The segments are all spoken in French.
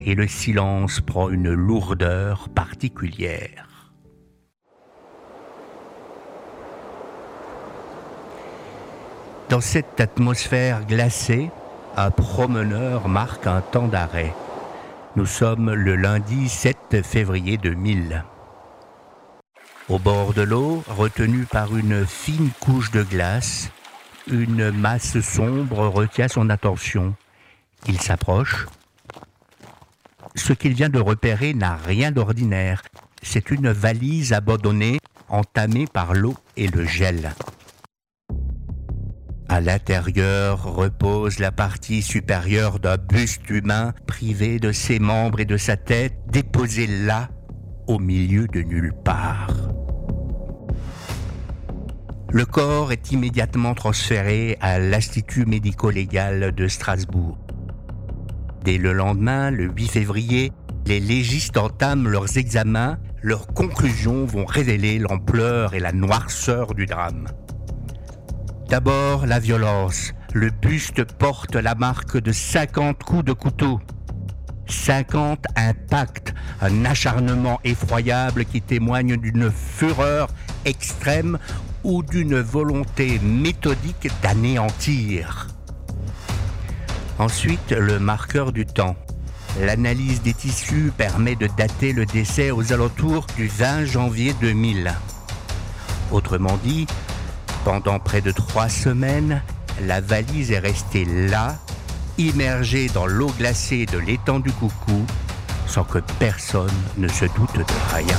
et le silence prend une lourdeur particulière. Dans cette atmosphère glacée, un promeneur marque un temps d'arrêt. Nous sommes le lundi 7 février 2000. Au bord de l'eau, retenu par une fine couche de glace, une masse sombre retient son attention. Il s'approche. Ce qu'il vient de repérer n'a rien d'ordinaire. C'est une valise abandonnée, entamée par l'eau et le gel. À l'intérieur repose la partie supérieure d'un buste humain privé de ses membres et de sa tête, déposé là, au milieu de nulle part. Le corps est immédiatement transféré à l'Institut médico-légal de Strasbourg. Dès le lendemain, le 8 février, les légistes entament leurs examens. Leurs conclusions vont révéler l'ampleur et la noirceur du drame. D'abord, la violence. Le buste porte la marque de 50 coups de couteau. 50 impacts, un acharnement effroyable qui témoigne d'une fureur extrême ou d'une volonté méthodique d'anéantir. Ensuite, le marqueur du temps. L'analyse des tissus permet de dater le décès aux alentours du 20 janvier 2000. Autrement dit, pendant près de 3 semaines, la valise est restée là, immergée dans l'eau glacée de l'étang du Coucou, sans que personne ne se doute de rien.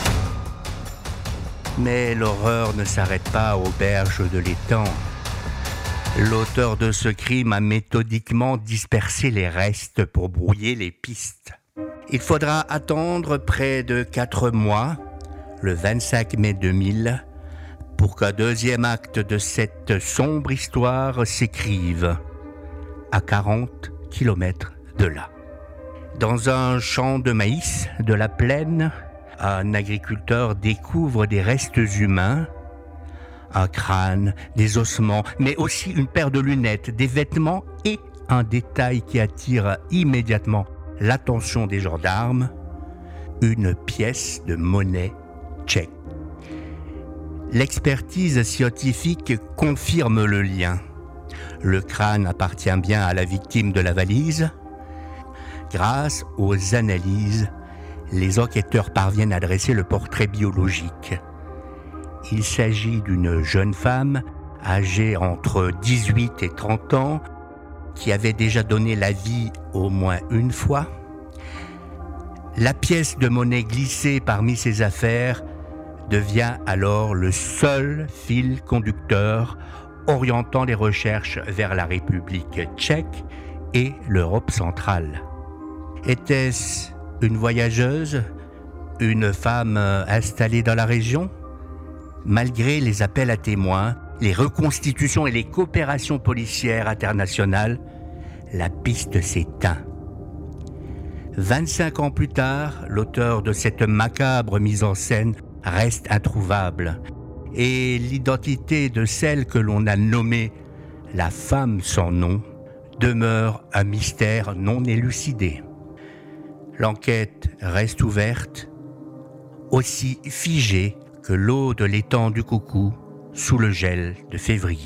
Mais l'horreur ne s'arrête pas aux berges de l'étang. L'auteur de ce crime a méthodiquement dispersé les restes pour brouiller les pistes. Il faudra attendre près de 4 mois, le 25 mai 2000, pour qu'un deuxième acte de cette sombre histoire s'écrive, à 40 kilomètres de là. Dans un champ de maïs de la plaine, un agriculteur découvre des restes humains, un crâne, des ossements, mais aussi une paire de lunettes, des vêtements et un détail qui attire immédiatement l'attention des gendarmes, une pièce de monnaie tchèque. L'expertise scientifique confirme le lien. Le crâne appartient bien à la victime de la valise. Grâce aux analyses, les enquêteurs parviennent à dresser le portrait biologique. Il s'agit d'une jeune femme âgée entre 18 et 30 ans qui avait déjà donné la vie au moins une fois. La pièce de monnaie glissée parmi ses affaires devient alors le seul fil conducteur orientant les recherches vers la République tchèque et l'Europe centrale. Était-ce une voyageuse, une femme installée dans la région ? Malgré les appels à témoins, les reconstitutions et les coopérations policières internationales, la piste s'éteint. 25 ans plus tard, l'auteur de cette macabre mise en scène reste introuvable et l'identité de celle que l'on a nommée la femme sans nom demeure un mystère non élucidé. L'enquête reste ouverte, aussi figée que l'eau de l'étang du Coucou sous le gel de février.